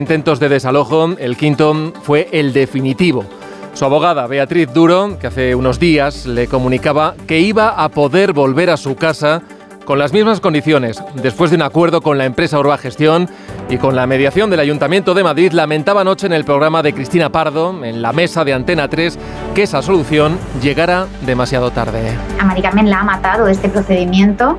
intentos de desalojo, el quinto fue el definitivo. Su abogada, Beatriz Duro, que hace unos días le comunicaba que iba a poder volver a su casa con las mismas condiciones, después de un acuerdo con la empresa Urbagestión y con la mediación del Ayuntamiento de Madrid, lamentaba anoche en el programa de Cristina Pardo, en la mesa de Antena 3, que esa solución llegara demasiado tarde. A Mari Carmen la ha matado este procedimiento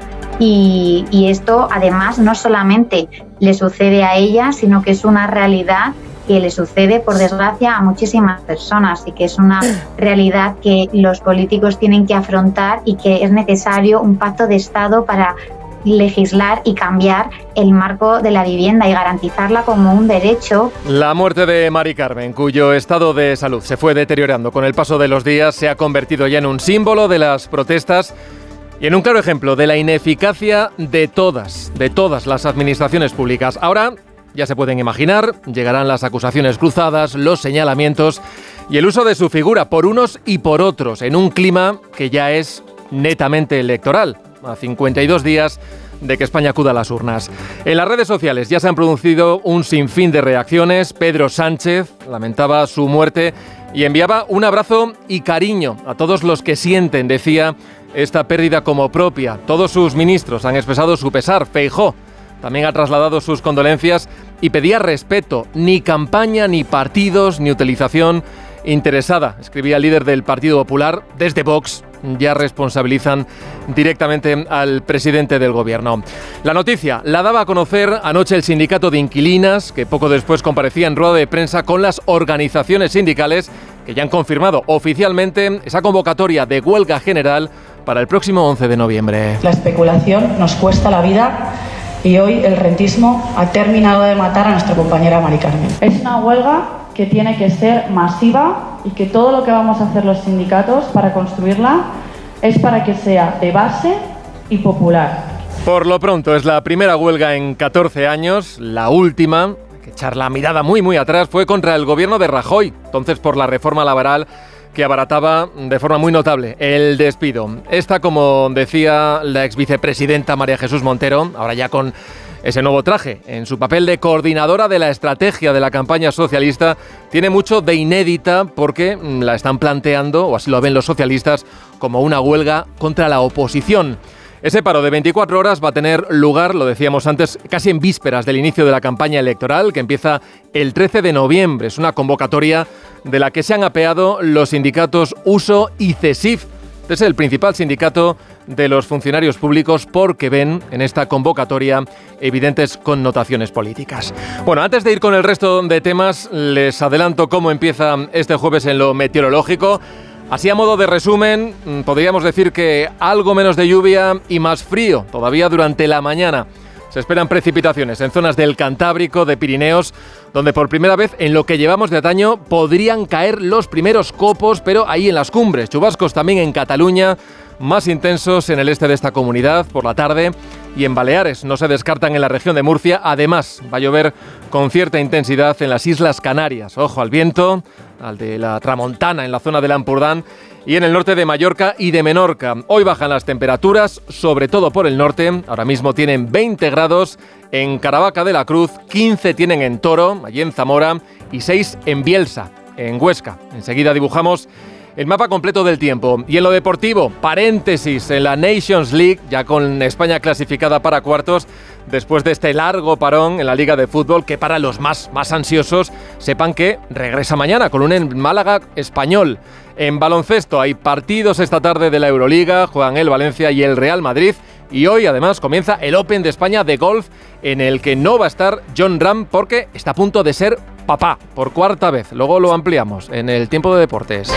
y esto además no solamente le sucede a ella, sino que es una realidad que le sucede, por desgracia, a muchísimas personas y que es una realidad que los políticos tienen que afrontar y que es necesario un pacto de Estado para legislar y cambiar el marco de la vivienda y garantizarla como un derecho. La muerte de Mari Carmen, cuyo estado de salud se fue deteriorando con el paso de los días, se ha convertido ya en un símbolo de las protestas y en un claro ejemplo de la ineficacia de todas las administraciones públicas. Ahora, ya se pueden imaginar, llegarán las acusaciones cruzadas, los señalamientos y el uso de su figura por unos y por otros, en un clima que ya es netamente electoral, a 52 días de que España acuda a las urnas. En las redes sociales ya se han producido un sinfín de reacciones. Pedro Sánchez lamentaba su muerte y enviaba un abrazo y cariño a todos los que sienten, decía, esta pérdida como propia. Todos sus ministros han expresado su pesar. Feijóo también ha trasladado sus condolencias y pedía respeto, ni campaña, ni partidos, ni utilización interesada. Escribía el líder del Partido Popular. Desde Vox ya responsabilizan directamente al presidente del gobierno. La noticia la daba a conocer anoche el sindicato de inquilinas, que poco después comparecía en rueda de prensa con las organizaciones sindicales que ya han confirmado oficialmente esa convocatoria de huelga general para el próximo 11 de noviembre. La especulación nos cuesta la vida y hoy el rentismo ha terminado de matar a nuestra compañera Mari Carmen. Es una huelga que tiene que ser masiva y que todo lo que vamos a hacer los sindicatos para construirla es para que sea de base y popular. Por lo pronto es la primera huelga en 14 años, la última, hay que echar la mirada muy atrás, fue contra el gobierno de Rajoy, entonces por la reforma laboral que abarataba de forma muy notable el despido. Esta, como decía la exvicepresidenta María Jesús Montero, ahora ya con ese nuevo traje, en su papel de coordinadora de la estrategia de la campaña socialista, tiene mucho de inédita porque la están planteando, o así lo ven los socialistas, como una huelga contra la oposición. Ese paro de 24 horas va a tener lugar, lo decíamos antes, casi en vísperas del inicio de la campaña electoral, que empieza el 13 de noviembre. Es una convocatoria de la que se han apeado los sindicatos USO y CESIF. Es el principal sindicato de los funcionarios públicos porque ven en esta convocatoria evidentes connotaciones políticas. Bueno, antes de ir con el resto de temas, les adelanto cómo empieza este jueves en lo meteorológico. Así a modo de resumen, podríamos decir que algo menos de lluvia y más frío todavía durante la mañana. Se esperan precipitaciones en zonas del Cantábrico, de Pirineos, donde por primera vez en lo que llevamos de otoño podrían caer los primeros copos, pero ahí en las cumbres. Chubascos también en Cataluña, más intensos en el este de esta comunidad por la tarde, y en Baleares no se descartan en la región de Murcia. Además, va a llover con cierta intensidad en las Islas Canarias. Ojo al viento, al de la tramontana en la zona del Ampurdán y en el norte de Mallorca y de Menorca. Hoy bajan las temperaturas, sobre todo por el norte. Ahora mismo tienen 20 grados en Caravaca de la Cruz, 15 tienen en Toro, allí en Zamora, y 6 en Bielsa, en Huesca. Enseguida dibujamos el mapa completo del tiempo. Y en lo deportivo, paréntesis en la Nations League, ya con España clasificada para cuartos, después de este largo parón en la Liga de Fútbol, que para los más ansiosos, sepan que regresa mañana con un Málaga Español. En baloncesto hay partidos esta tarde de la Euroliga, juegan el Valencia y el Real Madrid, y hoy además comienza el Open de España de golf, en el que no va a estar Jon Rahm porque está a punto de ser papá por cuarta vez. Luego lo ampliamos en el tiempo de deportes.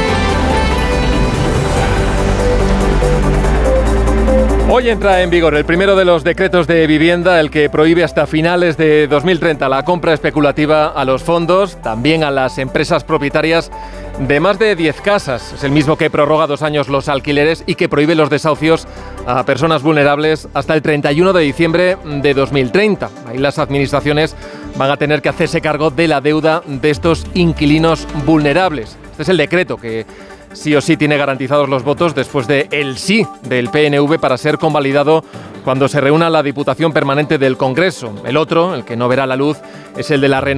Hoy entra en vigor el primero de los decretos de vivienda, el que prohíbe hasta finales de 2030 la compra especulativa a los fondos, también a las empresas propietarias de más de 10 casas. Es el mismo que prorroga 2 años los alquileres y que prohíbe los desahucios a personas vulnerables hasta el 31 de diciembre de 2030. Ahí las administraciones van a tener que hacerse cargo de la deuda de estos inquilinos vulnerables. Este es el decreto que sí o sí tiene garantizados los votos después de el sí del PNV para ser convalidado cuando se reúna la Diputación Permanente del Congreso. El otro, el que no verá la luz, es el de la renovación